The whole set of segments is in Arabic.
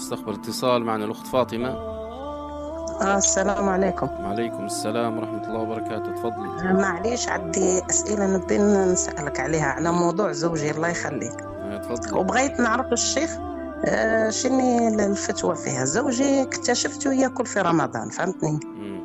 نستقبل اتصال معنا الأخت فاطمة. السلام عليكم. وعليكم السلام ورحمة الله وبركاته. تفضلي. معليش عندي أسئلة نبي نسألك عليها على موضوع زوجي الله يخليك. تفضلي. وبغيت نعرف الشيخ شني الفتوى فيها. زوجي اكتشفته يأكل في رمضان، فهمتني؟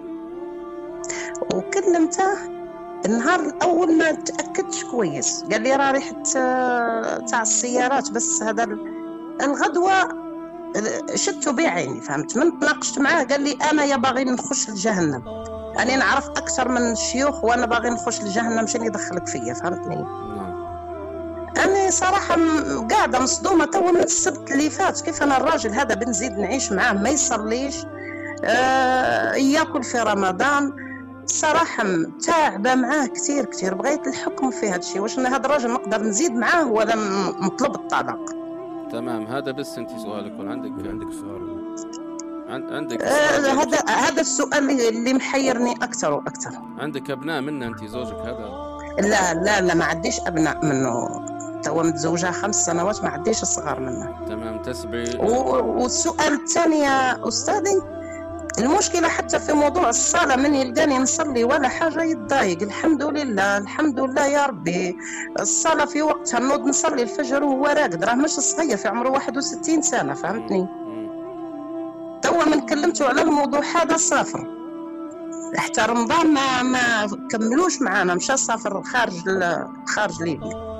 وكلمته النهار الأول ما تأكدش كويس، قال لي راه ريحة تاع السيارات، بس هذا الغدوة شدته بعيني، فهمت؟ من تناقشت معاه قال لي أنا يا باغي نخش لجهنم، أنا نعرف أكثر من الشيوخ وأنا باغي نخش لجهنم، شنو يدخلك فيا، فهمتني؟ أنا صراحة قاعدة مصدومة تو من السبت اللي فات، كيف أنا الراجل هذا بنزيد نعيش معاه ما يصليش، يأكل في رمضان، صراحة تعبة معاه كتير. بغيت الحكم في هذا الشيء، واش أنا هذا الراجل نقدر نزيد معاه ولا نطلب الطلاق؟ تمام. هذا بس أنت سؤالك ولا عندك سؤال؟ عندك هذا السؤال اللي محيرني أكثر وأكثر. عندك أبناء منه أنت زوجك هذا؟ لا ما عنديش أبناء منه، تو متزوجة 5 سنوات، ما عنديش الصغار منه. تمام. تسبي. والسؤال الثاني يا أستاذي، المشكلة حتى في موضوع الصلاة، من يلقاني نصلي ولا حاجة يتضايق. الحمد لله يا ربي، الصلاة في وقتها، نوض نصلي الفجر وهو راقد، راه مش صغير، في عمره 61 سنة، فهمتني؟ توا من كلمته على الموضوع هذا سافر حتى رمضان ما كملوش معانا، مشى سافر خارج ليبيا،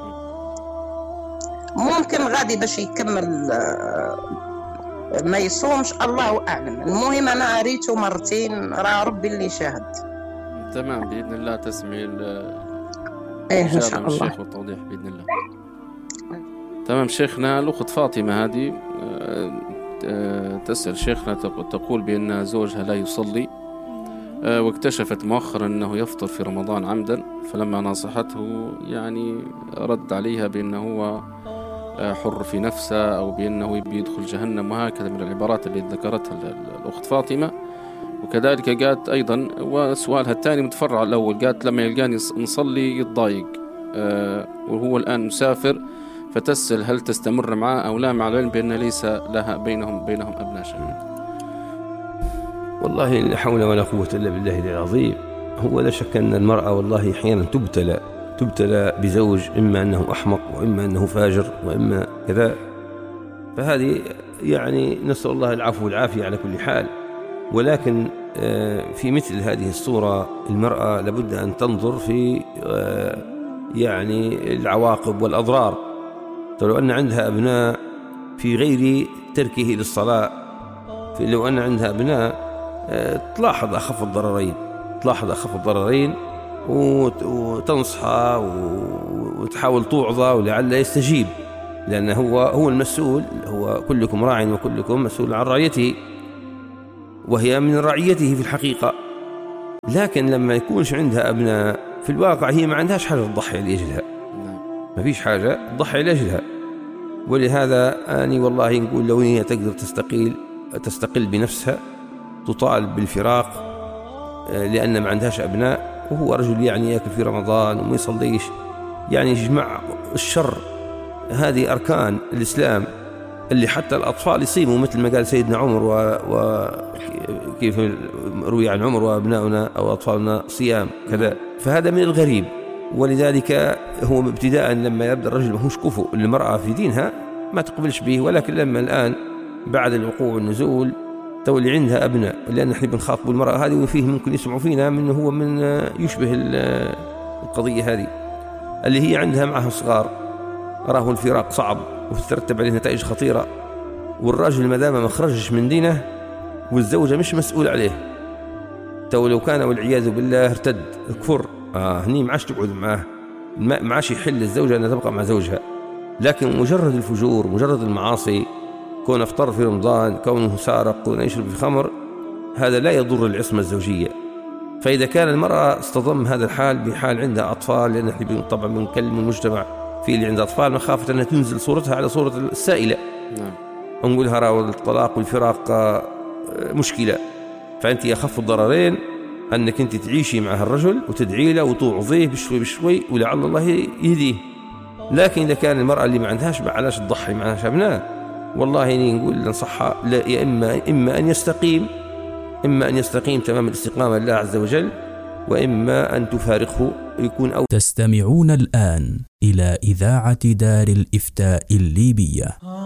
ممكن غادي باش يكمل ما يصومش، الله أعلم. المهم أنا أريته مرتين، راه ربي اللي شاهد. تمام. بإذن الله تسمعي إن شاء الله الشيخ والتوضيح بإذن الله. تمام. شيخنا الأخت فاطمة هذه تسأل شيخنا، تقول بأن زوجها لا يصلي، واكتشفت مؤخرا أنه يفطر في رمضان عمدا، فلما نصحته يعني رد عليها بأنه هو حر في نفسه أو بأنه بيدخل جهنم، وهكذا من العبارات اللي ذكرتها الأخت فاطمة. وكذلك قالت أيضا، وسؤالها الثاني متفرع الأول، قالت لما يلقاني نصلي يتضايق، وهو الآن مسافر، فتسأل هل تستمر معه أو لا، مع العلم بأن ليس لها بينهم أبناء شهيد. والله لا حول ولا قوة إلا بالله العظيم. هو لا شك أن المرأة والله أحيانا تبتلى بزوج، إما أنه أحمق وإما أنه فاجر وإما كذا، فهذه يعني نسأل الله العفو والعافية على كل حال. ولكن في مثل هذه الصورة المرأة لابد أن تنظر في يعني العواقب والأضرار. لو أن عندها أبناء في غير تركه للصلاة، لو أن عندها أبناء تلاحظ أخف الضررين وتنصحه وتحاول توعظه ولعل يستجيب، لأنه هو المسؤول، هو كلكم راع وكلكم مسؤول عن رعيته، وهي من رعيته في الحقيقة. لكن لما يكونش عندها أبناء في الواقع هي ما عندهاش حاجة تضحي لأجلها، ما فيش حاجة تضحي لأجلها. ولهذا أنا والله نقول لو هي تقدر تستقل بنفسها، تطالب بالفراق لأن ما عندهاش أبناء، وهو رجل يعني يأكل في رمضان وما يصليش، يعني يجمع الشر. هذه أركان الإسلام اللي حتى الأطفال يصيموا، مثل ما قال سيدنا عمر وكيف روي عن عمر وأبناؤنا أو أطفالنا صيام كذا، فهذا من الغريب. ولذلك هو ابتداء لما يبدأ الرجل ماهوش كفؤ للمرأة في دينها ما تقبلش به، ولكن لما الآن بعد الوقوع والنزول تولي عندها أبناء، لأن احنا بنخاطب المرأة هذه وفيه ممكن يسمعوا فينا منه هو من يشبه القضية هذه اللي هي عندها معها صغار، راه الفراق صعب وتترتب عليه نتائج خطيرة، والراجل ما دام ما خرجش من دينه والزوجة مش مسؤول عليه، لو كان والعياذ بالله ارتد كفر، هني معاش تقعد معاه، معاش يحل الزوجة أن تبقى مع زوجها. لكن مجرد الفجور، مجرد المعاصي، كونه افطر في رمضان، كونه سارق، كونه يشرب في خمر، هذا لا يضر العصمة الزوجية. فإذا كان المرأة استضم هذا الحال بحال عندها أطفال، لأن احنا طبعا بنكلم المجتمع في اللي عنده أطفال مخافة أنها تنزل صورتها على صورة السائلة، ونقولها راه الطلاق والفراق مشكلة. فأنت أخف الضررين أنك أنت تعيشي مع الرجل وتدعي له وتوعظيه بشوي ولعل الله يهديه. لكن إذا كان المرأة اللي ما عندهاش علاش تضحي، ما عندهاش أبناء، والله إني نقول ننصحها يا إما أن يستقيم تمام الاستقامة لله عز وجل، وإما أن تفارقه يكون تستمعون الآن إلى إذاعة دار الإفتاء الليبية.